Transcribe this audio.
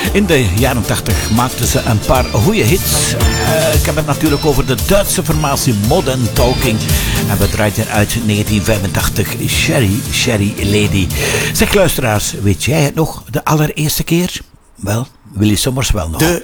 In de jaren 80 maakten ze een paar goede hits. Ik heb het natuurlijk over de Duitse formatie Modern Talking. En we draaiden uit 1985 Sherry Lady. Zeg luisteraars, weet jij het nog? De allereerste keer? Wel, Willy Sommers wel nog. De